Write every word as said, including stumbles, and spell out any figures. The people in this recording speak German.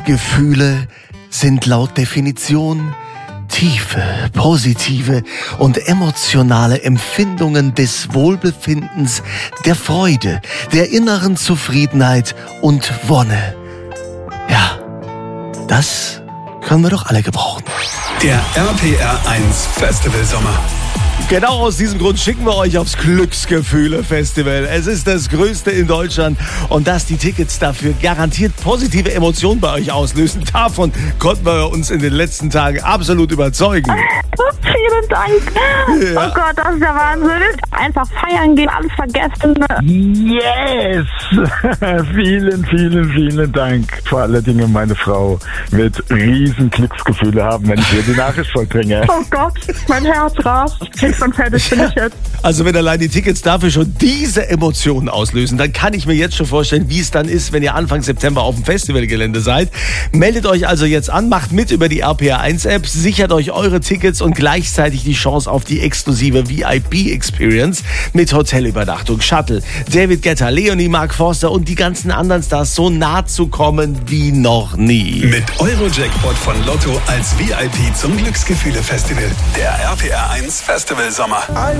Glücksgefühle sind laut Definition tiefe, positive und emotionale Empfindungen des Wohlbefindens, der Freude, der inneren Zufriedenheit und Wonne. Ja, das können wir doch alle gebrauchen. Der R P R eins Festival Sommer. Genau aus diesem Grund schicken wir euch aufs Glücksgefühle-Festival. Es ist das größte in Deutschland und dass die Tickets dafür garantiert positive Emotionen bei euch auslösen, davon konnten wir uns in den letzten Tagen absolut überzeugen. Vielen Dank. Ja. Oh Gott, das ist der Wahnsinn. Einfach feiern gehen, alles vergessen. Yes! vielen, vielen, vielen Dank. Vor allen Dingen meine Frau wird riesen Glücksgefühle haben, wenn ich ihr die Nachricht vollbringe. Oh Gott, mein Herz rast. Fix und fertig bin ich jetzt. Also wenn allein die Tickets dafür schon diese Emotionen auslösen, dann kann ich mir jetzt schon vorstellen, wie es dann ist, wenn ihr Anfang September auf dem Festivalgelände seid. Meldet euch also jetzt an, macht mit über die R P R eins App, sichert euch eure Tickets und gleichzeitig die Chance auf die exklusive V I P-Experience mit Hotelübernachtung, Shuttle, David Guetta, Leonie, Mark Forster und die ganzen anderen Stars so nah zu kommen wie noch nie. Mit Euro-Jackpot von Lotto als V I P zum Glücksgefühle-Festival. Der R P R eins Festival Sommer.